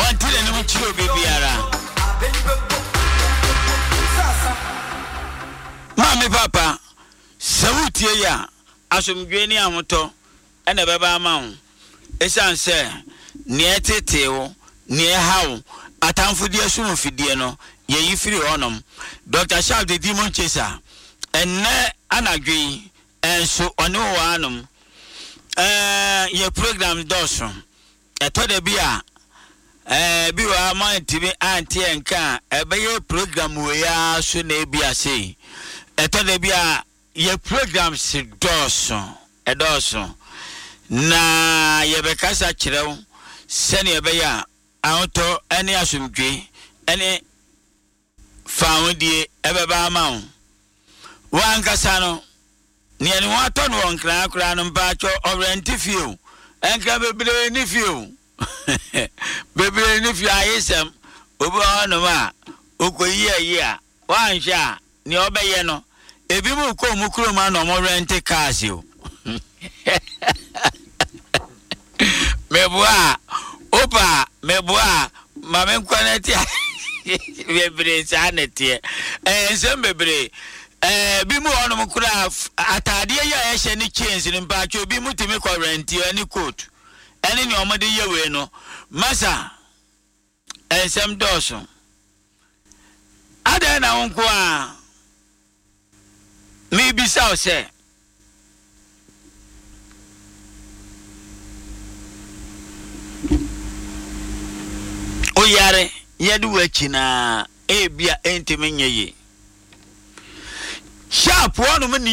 Wantile no chiro bibiara. Mami papa, sawutie ya asomdwe ni amoto ene beba ama wo. Esan se ne tetewo, ne hawo, atamfodie sumu fidie no ye yifiri onom. Dr. Sharp the demon chaser. Enne anadwe enso ono wa anom. Ye program doso. Eto de bia bi wa ma ntimi anti enka ebeye program we ya so na bia sei. Eto de bia ye program si doso. Edoso. Na ye bekasa kirew sene ebeya auto ene asumdwe ene faundie ebeba amawo wankasa no ne ene wato no onkra akra no mpacho orenti fie enka bebre ni fie bebre ni fie ayesem obo no ma okoyi ayi a wanhwa ne obeye no ebi mu ko mu kuro ma no mo rent cars yo meboa opa meboa mame nkwaneti bebre sanete ensem bebre bi mu ono mukura atade ya ehye ni chains ni mpacho bi mu timi ko rent ani coat ani ni omode yewe no masa ensem doso ada na wonko a mi bisa o se oyare yedu wachina ebia entimenye ye sharp wonu